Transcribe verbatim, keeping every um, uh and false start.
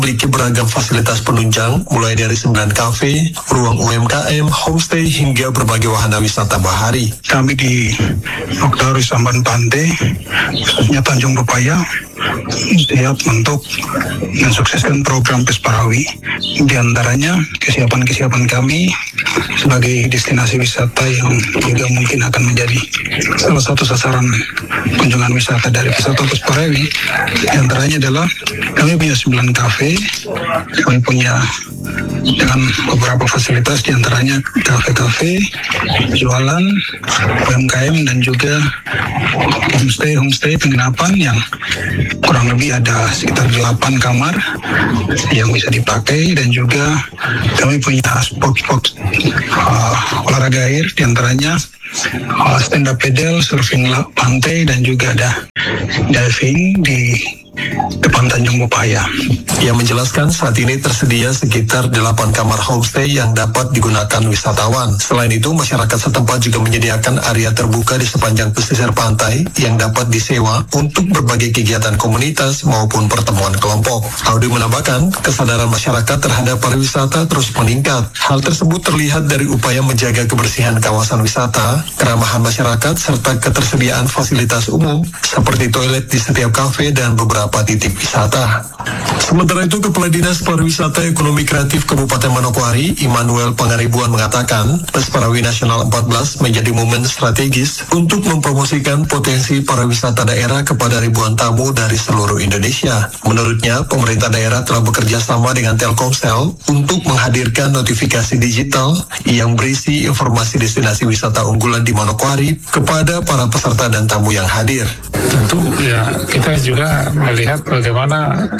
memiliki beragam fasilitas penunjang, mulai dari sembilan kafe, ruang U M K M, homestay, hingga berbagai wahana wisata bahari. Kami di Oktaris Amban Pantai, khususnya Tanjung Pepaya, siap untuk mensukseskan program Pesparawi. Di antaranya kesiapan-kesiapan kami sebagai destinasi wisata yang juga mungkin akan menjadi salah satu sasaran kunjungan wisata dari wisata Pesparawi. Di antaranya adalah kami punya sembilan kafe, kami punya dengan beberapa fasilitas, di antaranya kafe-kafe, jualan, U M K M, dan juga homestay homestay penginapan yang kurang lebih ada sekitar delapan kamar yang bisa dipakai, dan juga kami punya spot-spot uh, olahraga air, di antaranya uh, stand up paddle, surfing pantai, dan juga ada diving di depan Tanjung Pepaya. Ia menjelaskan saat ini tersedia sekitar delapan kamar homestay yang dapat digunakan wisatawan. Selain itu, masyarakat setempat juga menyediakan area terbuka di sepanjang pesisir pantai yang dapat disewa untuk berbagai kegiatan komunitas maupun pertemuan kelompok. Audi menambahkan, kesadaran masyarakat terhadap pariwisata terus meningkat. Hal tersebut terlihat dari upaya menjaga kebersihan kawasan wisata, keramahan masyarakat, serta ketersediaan fasilitas umum seperti toilet di setiap kafe dan beberapa titik wisata. Sementara itu, Kepala Dinas Pariwisata Ekonomi Kreatif Kabupaten Manokwari, Immanuel Pangaribuan, mengatakan Pesparawi Nasional empat belas menjadi momen strategis untuk mempromosikan potensi pariwisata daerah kepada ribuan tamu dari seluruh Indonesia. Menurutnya, pemerintah daerah telah bekerja sama dengan Telkomsel untuk menghadirkan notifikasi digital yang berisi informasi destinasi wisata unggulan di Manokwari kepada para peserta dan tamu yang hadir. Tentu ya kita juga melihat bagaimana